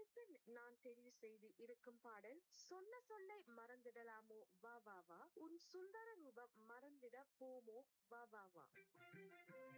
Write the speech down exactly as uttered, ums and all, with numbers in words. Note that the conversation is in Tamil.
பின் நான் தெரிவு செய்து இருக்கும் பாடல் சொன்ன சொல்லை மறந்திடலாமோ வா வா வா உன் சுந்தர ரூபம் மறந்திட போமோ வா வா வா.